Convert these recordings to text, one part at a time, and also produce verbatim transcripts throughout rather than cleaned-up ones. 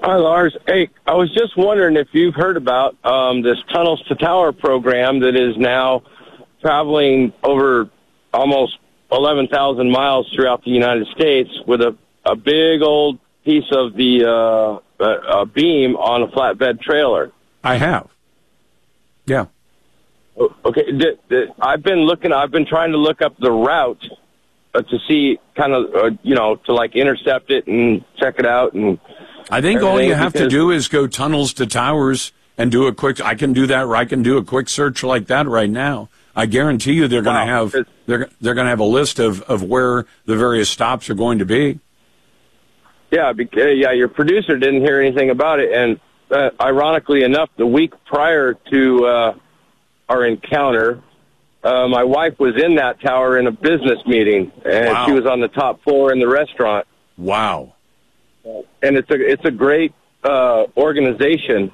Hi, Lars. Hey, I was just wondering if you've heard about um, this Tunnels to Tower program that is now traveling over almost eleven thousand miles throughout the United States with a, a big old piece of the uh, a, a beam on a flatbed trailer. I have. Yeah. Okay. D- d- I've been looking, I've been trying to look up the route uh, to see kind of, uh, you know, to like intercept it and check it out. And I think all you have to do is go Tunnels to Towers and do a quick, I can do that, or I can do a quick search like that right now. I guarantee you they're going to wow. have, they're, they're going to have a list of, of where the various stops are going to be. Yeah. Because, yeah. Your producer didn't hear anything about it. And uh, ironically enough, the week prior to uh, our encounter, uh, my wife was in that tower in a business meeting, and wow. she was on the top floor in the restaurant. Wow. And it's a it's a great uh, organization.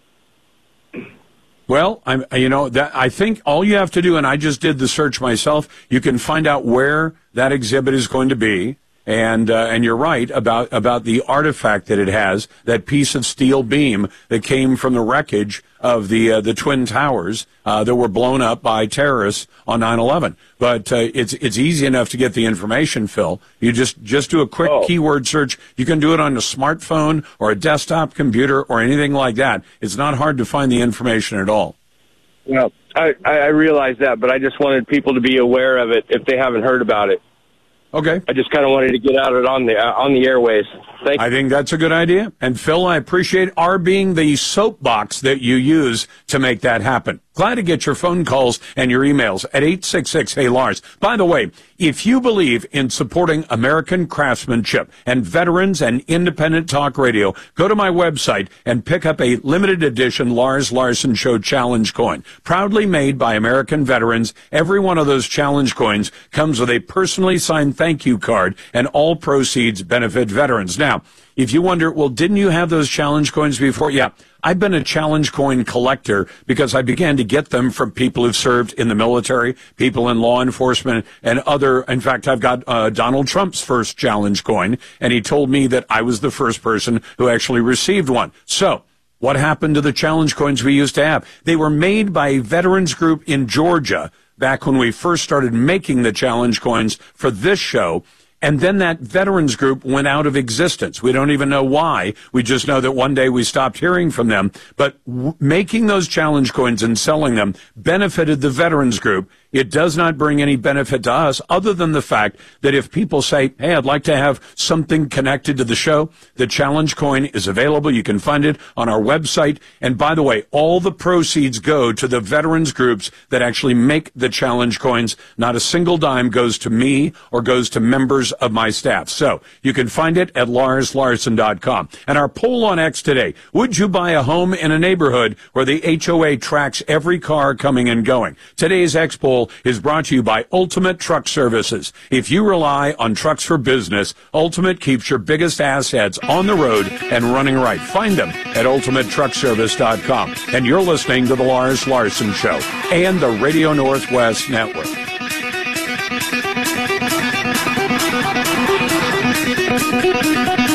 Well, I'm you know that I think all you have to do, and I just did the search myself. You can find out where that exhibit is going to be, and uh, and you're right about about the artifact that it has, that piece of steel beam that came from the wreckage of the uh, the Twin Towers uh, that were blown up by terrorists on nine eleven. But uh, it's it's easy enough to get the information, Phil. You just, just do a quick oh. keyword search. You can do it on a smartphone or a desktop computer or anything like that. It's not hard to find the information at all. Well, I, I realize that, but I just wanted people to be aware of it if they haven't heard about it. Okay. I just kind of wanted to get out it on the uh, on the airways. Thank you. I think that's a good idea. And Phil, I appreciate our being the soapbox that you use to make that happen. Glad to get your phone calls and your emails at eight six six, hey Lars. By the way, if you believe in supporting American craftsmanship and veterans and independent talk radio, go to my website and pick up a limited edition Lars Larson Show Challenge coin. Proudly made by American veterans, every one of those challenge coins comes with a personally signed thank you card, and all proceeds benefit veterans. Now, if you wonder, well, didn't you have those challenge coins before? Yeah. I've been a challenge coin collector because I began to get them from people who've served in the military, people in law enforcement, and other. In fact, I've got uh, Donald Trump's first challenge coin, and he told me that I was the first person who actually received one. So what happened to the challenge coins we used to have? They were made by a veterans group in Georgia back when we first started making the challenge coins for this show. And then that veterans group went out of existence. We don't even know why. We just know that one day we stopped hearing from them. But w- making those challenge coins and selling them benefited the veterans group. It does not bring any benefit to us other than the fact that if people say, hey, I'd like to have something connected to the show, the challenge coin is available. You can find it on our website. And by the way, all the proceeds go to the veterans groups that actually make the challenge coins. Not a single dime goes to me or goes to members of my staff. So you can find it at lars larson dot com. And our poll on X today, would you buy a home in a neighborhood where the H O A tracks every car coming and going? Today's X poll is brought to you by Ultimate Truck Services. If you rely on trucks for business, Ultimate keeps your biggest assets on the road and running right. Find them at ultimate truck service dot com. And you're listening to The Lars Larson Show and the Radio Northwest Network.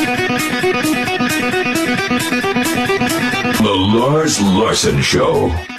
The Lars Larson Show.